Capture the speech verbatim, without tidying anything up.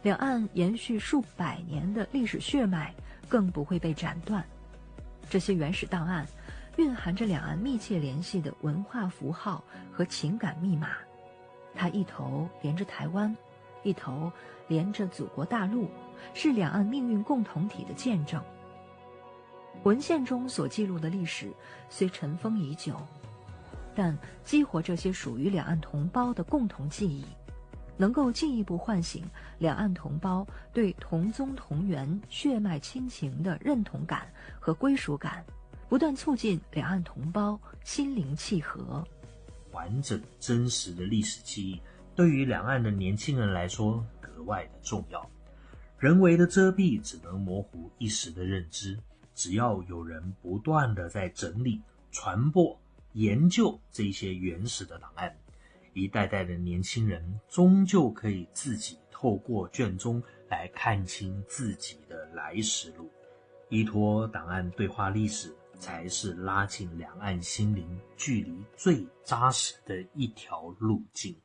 两岸延续数百年的历史血脉更不会被斩断。这些原始档案蕴含着两岸密切联系的文化符号和情感密码，它一头连着台湾，一头连着祖国大陆，是两岸命运共同体的见证。文献中所记录的历史虽尘封已久，但激活这些属于两岸同胞的共同记忆，能够进一步唤醒两岸同胞对同宗同源、血脉亲情的认同感和归属感，不断促进两岸同胞心灵契合。 完整真实的历史记忆对于两岸的年轻人来说格外的重要。人为的遮蔽只能模糊一时的认知，只要有人不断的在整理、传播、研究这些原始的档案，一代代的年轻人终究可以自己透过卷宗来看清自己的来时路。依托档案对话历史，才是拉近两岸心灵距离最扎实的一条路径。